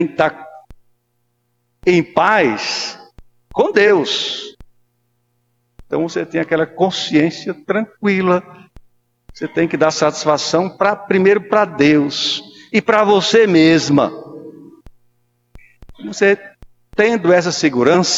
estar em paz com Deus. Então você tem aquela consciência tranquila. Você tem que dar satisfação primeiro para Deus e para você mesma. Você tendo essa segurança,